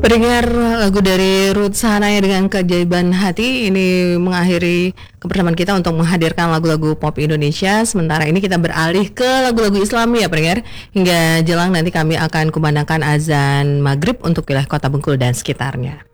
Pendengar, lagu dari Ruth Sahanaya dengan Keajaiban Hati ini mengakhiri kebersamaan kita untuk menghadirkan lagu-lagu pop Indonesia. Sementara ini kita beralih ke lagu-lagu Islami ya pendengar. Hingga jelang nanti kami akan kumandangkan azan maghrib untuk wilayah Kota Bengkulu dan sekitarnya.